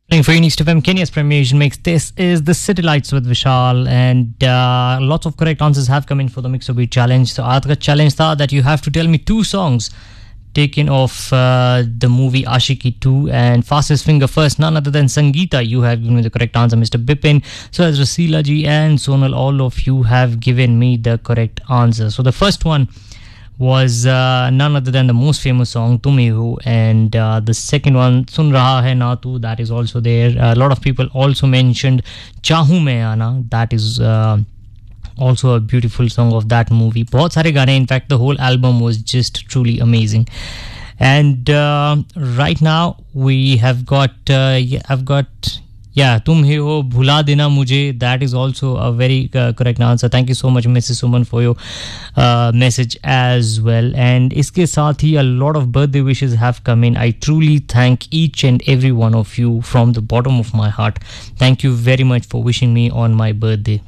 Playing for East FM, Kenya's premiation mix. This is the City Lights with Vishal, and lots of correct answers have come in for the Mix of Beat challenge. So, aaj ka challenge tha that you have to tell me 2 songs taken off the movie Ashiki 2, and fastest finger first, none other than Sangeeta. You have given me the correct answer, Mr. Bipin. So as Rasila ji and Sonal, all of you have given me the correct answer. So the first one was none other than the most famous song Tum Hi Ho, and the second one Sun Raha Hai Na Tu, that is also there. A lot of people also mentioned Chahu Main Aana, that is also a beautiful song of that movie. Bahut sare gaane, in fact the whole album was just truly amazing. And right now we have got I've got Tum Hi Ho Bhula Dena Mujhe, that is also a very correct answer. Thank you so much, Mrs. Suman, for your message as well. And iske saath hi a lot of birthday wishes have come in. I truly thank each and every one of you from the bottom of my heart. Thank you very much for wishing me on my birthday.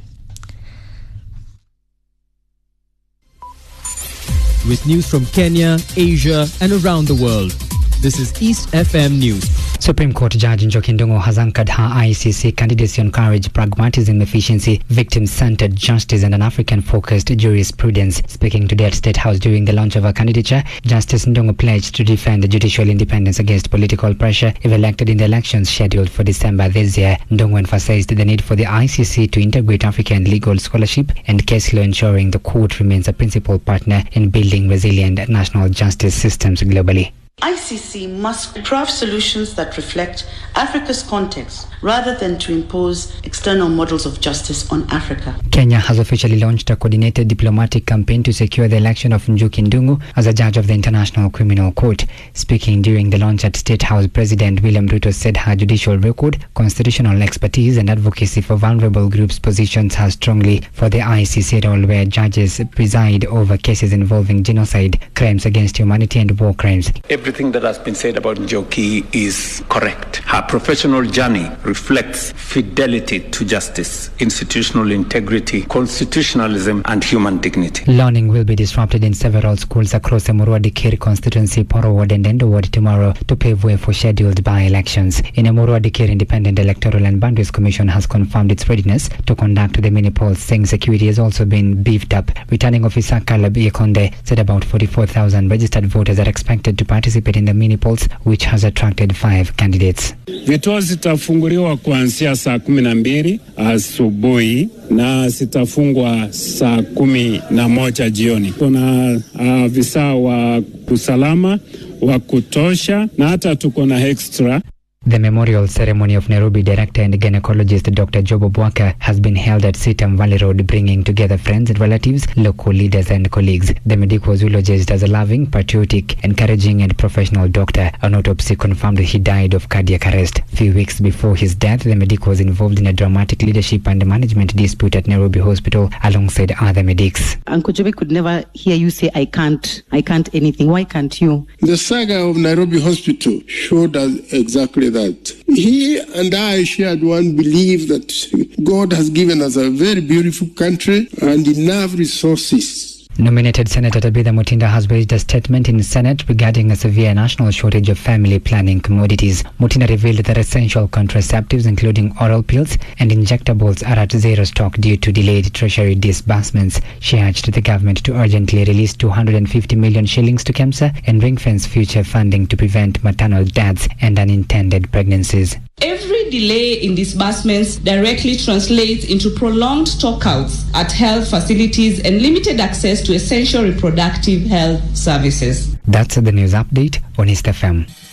With news from Kenya, Asia, and around the world. This is East FM News. Supreme Court Judge Njoki Ndung'u has anchored her ICC candidacy on courage, pragmatism, efficiency, victim-centered justice, and an African-focused jurisprudence. Speaking today at State House during the launch of her candidature, Justice Ndung'u pledged to defend the judicial independence against political pressure if elected in the elections scheduled for December this year. Ndung'u emphasized the need for the ICC to integrate African legal scholarship and case law, ensuring the court remains a principal partner in building resilient national justice systems globally. ICC must craft solutions that reflect Africa's context rather than to impose external models of justice on Africa. Kenya has officially launched a coordinated diplomatic campaign to secure the election of Njoki Ndung'u as a judge of the International Criminal Court. Speaking during the launch at State House, President William Ruto said her judicial record, constitutional expertise, and advocacy for vulnerable groups positions her strongly for the ICC role, where judges preside over cases involving genocide, crimes against humanity, and war crimes. Everything that has been said about Njoki is correct. Her professional journey reflects fidelity to justice, institutional integrity, constitutionalism, and human dignity. Learning will be disrupted in several schools across the Emurua Dikir constituency, Poro Ward, and Endo Ward tomorrow to pave way for scheduled by-elections. In Emurua Dikir, Independent Electoral and Boundaries Commission has confirmed its readiness to conduct the mini-polls, saying security has also been beefed up. Returning officer Caleb Yekonde said about 44,000 registered voters are expected to participate in the mini-polls, which has attracted 5 candidates. Vituo zitafunguliwa kuanzia saa 12 asubuhi na zitafungwa saa 11 jioni. Kuna visa wa usalama wa kutosha na hata tuko na extra. The memorial ceremony of Nairobi director and gynecologist Dr. Jobo Bwaka has been held at Sitam Valley Road, bringing together friends and relatives, local leaders and colleagues. The medic was eulogized as a loving, patriotic, encouraging and professional doctor. An autopsy confirmed that he died of cardiac arrest. A few weeks before his death, the medic was involved in a dramatic leadership and management dispute at Nairobi Hospital alongside other medics. Uncle Joby could never hear you say, I can't anything. Why can't you? The saga of Nairobi Hospital showed us exactly that. He and I shared one belief that God has given us a very beautiful country and enough resources. Nominated Senator Tabitha Mutinda has raised a statement in the Senate regarding a severe national shortage of family planning commodities. Mutinda revealed that essential contraceptives, including oral pills and injectables, are at zero stock due to delayed treasury disbursements. She urged the government to urgently release 250 million shillings to KEMSA and ring-fence future funding to prevent maternal deaths and unintended pregnancies. Every delay in disbursements directly translates into prolonged stockouts at health facilities and limited access to essential reproductive health services. That's the news update on East FM.